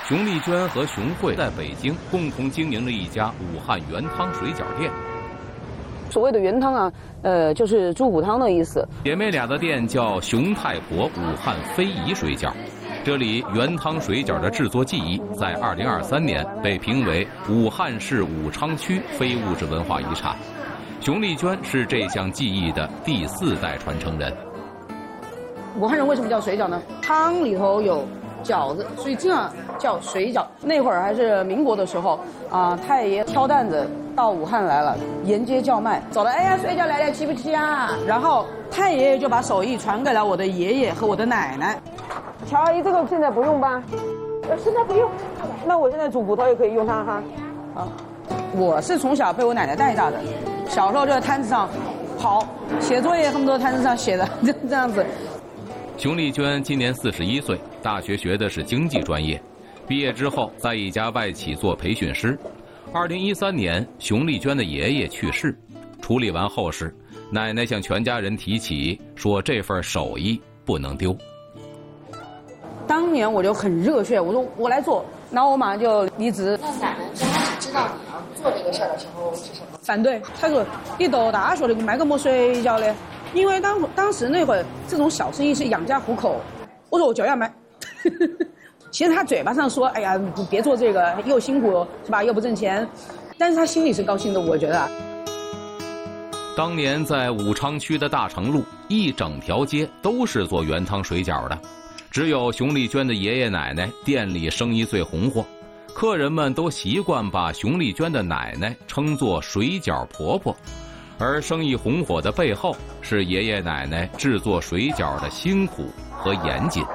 熊丽娟和熊慧在北京共同经营着一家武汉原汤水饺店。 所谓的原汤啊，就是猪骨汤的意思。 姐妹俩的店叫熊太婆武汉非遗水饺，这里原汤水饺的制作技艺在2023年被评为武汉市武昌区非物质文化遗产。熊丽娟是这项技艺的第4代传承人。 武汉人为什么叫水饺呢？汤里头有饺子，所以这样叫水饺。那会儿还是民国的时候啊，太爷挑担子到武汉来了，沿街叫卖，走了，哎呀，水饺来了，吃不吃啊？然后太爷爷就把手艺传给了我的爷爷和我的奶奶。乔阿姨，这个现在不用吧？ 现在不用。 那我现在煮骨头也可以用它哈。啊，我是从小被我奶奶带大的，小时候就在摊子上跑，写作业恨不得摊子上写的，这样子。 熊丽娟今年41岁，大学学的是经济专业，毕业之后在一家外企做培训师。2013年，熊丽娟的爷爷去世，处理完后事，奶奶向全家人提起，说这份手艺不能丢。 当年我就很热血，我说我来做，然后我马上就离职。 那奶奶刚开始知道你要做这个事儿的时候是什么？ 反对，他说你读大学的卖个么水饺的？因为当时那会儿这种小生意是养家糊口，我说我就要卖。其实他嘴巴上说，哎呀，别做这个，又辛苦是吧，又不挣钱，但是他心里是高兴的，我觉得。 当年在武昌区的大成路，一整条街都是做原汤水饺的，只有熊丽娟的爷爷奶奶店里生意最红火，客人们都习惯把熊丽娟的奶奶称作水饺婆婆。而生意红火的背后，是爷爷奶奶制作水饺的辛苦和严谨。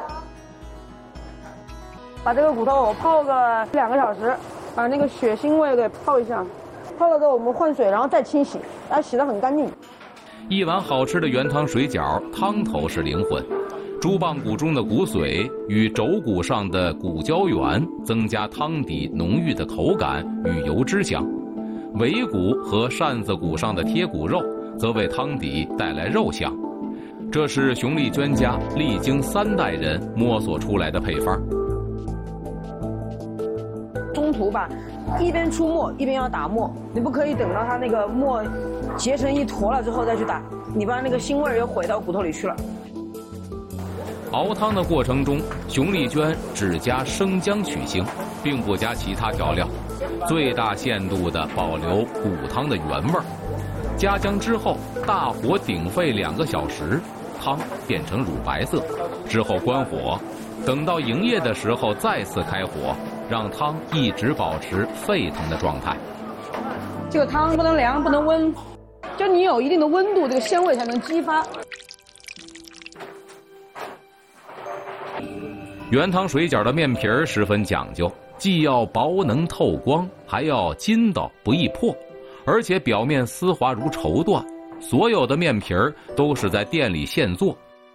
把这个骨头泡个2个小时，把那个血腥味给泡一下，泡了之后我们换水，然后再清洗，然后洗得很干净。 一碗好吃的原汤水饺，汤头是灵魂，猪棒骨中的骨髓与肘骨上的骨胶原增加汤底浓郁的口感与油脂香。尾骨和扇子骨上的贴骨肉则为汤底带来肉香，这是熊丽娟家历经3代人摸索出来的配方。 中途吧，一边出沫一边要打沫，你不可以等到它那个沫结成一坨了之后再去打，你把那个腥味又回到骨头里去了。 熬汤的过程中，熊丽娟只加生姜取腥，并不加其他调料，最大限度地保留骨汤的原味儿。加姜之后，大火鼎沸2个小时，汤变成乳白色，之后关火，等到营业的时候再次开火，让汤一直保持沸腾的状态。 这个汤不能凉，不能温，就你有一定的温度，这个鲜味才能激发。 原汤水饺的面皮儿十分讲究，既要薄能透光，还要筋道不易破，而且表面丝滑如绸缎。所有的面皮儿都是在店里现做。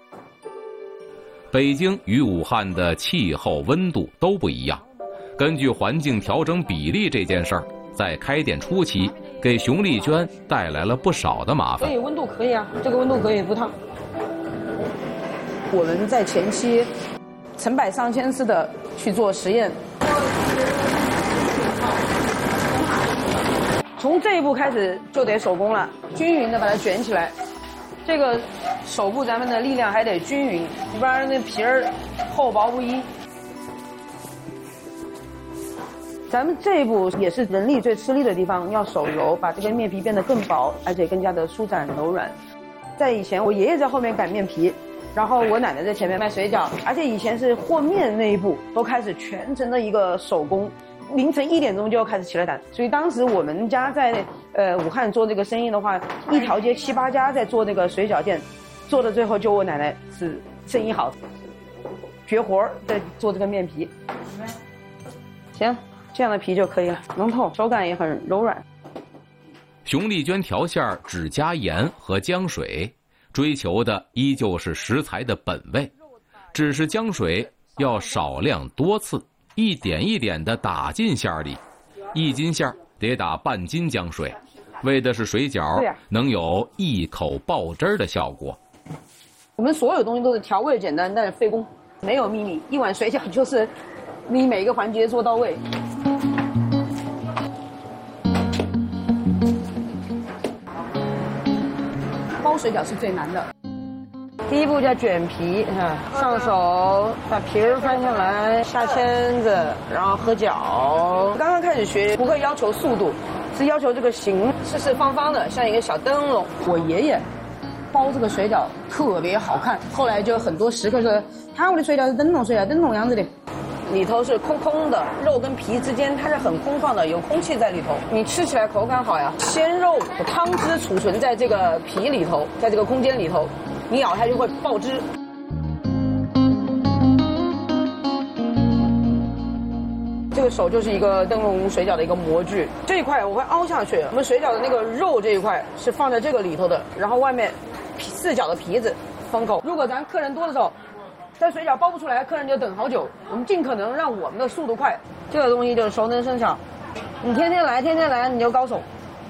北京与武汉的气候温度都不一样，根据环境调整比例这件事儿，在开店初期给熊丽娟带来了不少的麻烦。 所以温度可以啊，这个温度可以不烫。我们在前期成百上千次的去做实验，从这一步开始就得手工了，均匀的把它卷起来。这个手部咱们的力量还得均匀，不然那皮儿厚薄不一。咱们这一步也是人力最吃力的地方，要手揉，把这个面皮变得更薄，而且更加的舒展柔软。在以前，我爷爷在后面擀面皮，然后我奶奶在前面卖水饺，而且以前是和面那一步都开始全程的一个手工，凌晨1点钟就要开始起来打。所以当时我们家在武汉做这个生意的话，一条街7、8家在做那个水饺店，做到最后就我奶奶是生意好，绝活在做这个面皮。行，这样的皮就可以了，能透，手感也很柔软。 熊丽娟调馅儿只加盐和姜水，追求的依旧是食材的本味，只是姜水要少量多次，一点一点地打进馅儿里。1斤馅儿得打半斤姜水，为的是水饺能有一口爆汁儿的效果。 我们所有东西都是调味简单，但是费工，没有秘密。一碗水饺就是你每一个环节做到位。包水饺是最难的。第一步叫卷皮，上手把皮儿翻下来，下签子，然后合脚。刚刚开始学不会要求速度，是要求这个形四四方方的，像一个小灯笼。我爷爷包这个水饺特别好看，后来就很多食客说，我的水饺是灯笼水饺，灯笼样子的。里头是空空的，肉跟皮之间它是很空旷的，有空气在里头，你吃起来口感好呀。鲜肉的汤汁储存在这个皮里头，在这个空间里头，你咬它就会爆汁。这个手就是一个灯笼水饺的一个模具，这一块我会凹下去。我们水饺的那个肉这一块是放在这个里头的，然后外面四角的皮子封口。如果咱客人多的时候，但水饺包不出来，客人就等好久。我们尽可能让我们的速度快。这个东西就是熟能生巧，你天天来，你就高手。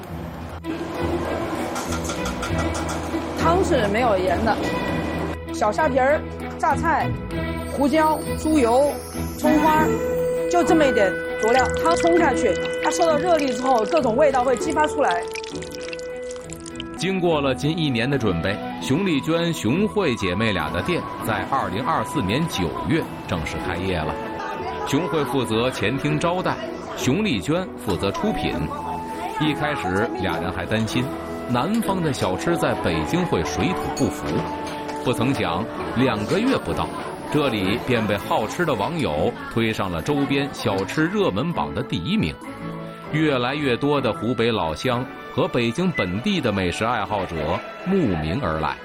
汤是没有盐的，小虾皮儿、榨菜、胡椒、猪油、葱花，就这么一点佐料，汤冲下去，它受到热力之后，各种味道会激发出来。 经过了近1年的准备，熊丽娟、熊慧姐妹俩的店在2024年9月正式开业了。熊慧负责前厅招待，熊丽娟负责出品。一开始俩人还担心南方的小吃在北京会水土不服，不曾想2个月不到，这里便被好吃的网友推上了周边小吃热门榜的第1名。越来越多的湖北老乡和北京本地的美食爱好者慕名而来。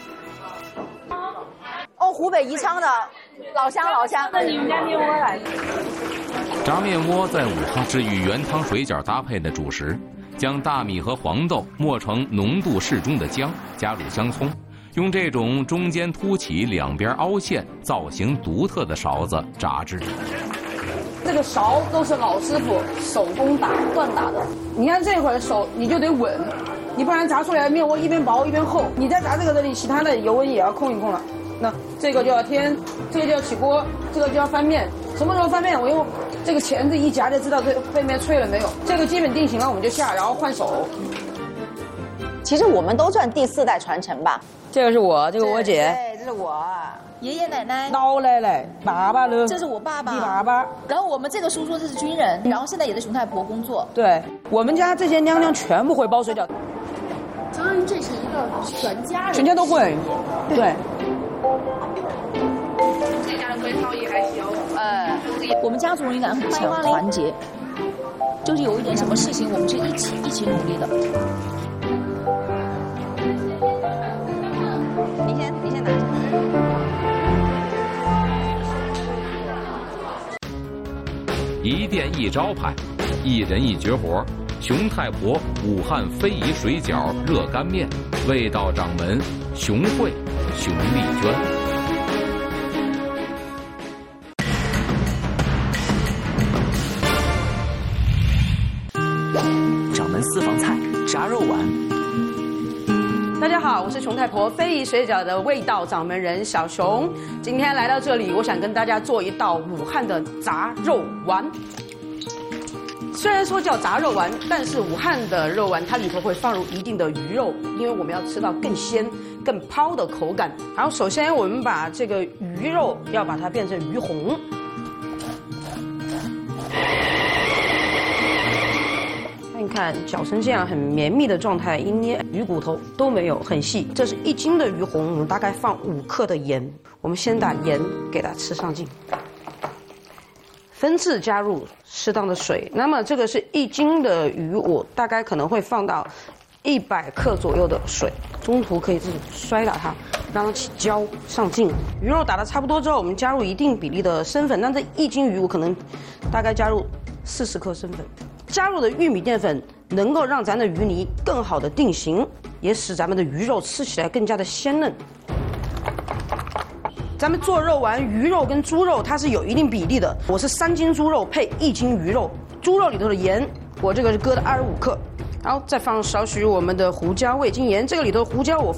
湖北宜昌的老乡。那你们家面窝来的？ 炸面窝在武汉是与原汤水饺搭配的主食，将大米和黄豆磨成浓度适中的浆，加入香葱，用这种中间凸起、两边凹陷、造型独特的勺子炸制。 这个勺都是老师傅手工打、锻打的。你看这会儿手你就得稳，你不然炸出来面窝一边薄一边厚。你在炸这个这里，其他的油温也要控一控了。那这个就要添，这个就要起锅，这个就要翻面。什么时候翻面？我用这个钳子一夹就知道这背面脆了没有。这个基本定型了，我们就下，然后换手。 其实我们都算第4代传承吧。 这个是我，这个我姐， 对，这是我爷爷奶奶、 老奶奶、爸爸了， 这是我爸爸、 你爸爸。 然后我们这个叔叔这是军人，然后现在也在熊太婆工作。 对，我们家这些娘娘全部会包水饺。 张安，这是一个全家人， 全家都会。对。 这家人跟超也还小。 我们家族人感很强，团结，就是有一点什么事情，我们是一起努力的。你先拿着。 一店一招牌，一人一绝活。熊太婆武汉非遗水饺热干面，味道掌门熊慧、熊丽娟。 掌门私房菜炸肉丸。 大家好，我是熊太婆非遗水饺的味道掌门人小熊。今天来到这里，我想跟大家做一道武汉的炸肉丸。虽然说叫炸肉丸，但是武汉的肉丸它里头会放入一定的鱼肉，因为我们要吃到更鲜、更抛的口感。然后首先我们把这个鱼肉要把它变成鱼红。你看搅成这样很绵密的状态，一捏鱼骨头都没有，很细。这是1斤的鱼红，我们大概放5克的盐。我们先打盐给它吃上劲，分次加入适当的水。那么这个是1斤的鱼，我大概可能会放到100克左右的水，中途可以自己摔打它，让它起胶上劲。鱼肉打得差不多之后，我们加入一定比例的生粉。那这1斤鱼我可能大概加入40克生粉。加入的玉米淀粉能够让咱的鱼泥更好的定型，也使咱们的鱼肉吃起来更加的鲜嫩。咱们做肉丸，鱼肉跟猪肉它是有一定比例的。我是3斤猪肉配1斤鱼肉，猪肉里头的盐我这个是搁的25克，然后再放少许我们的胡椒、味精、盐。这个里头胡椒我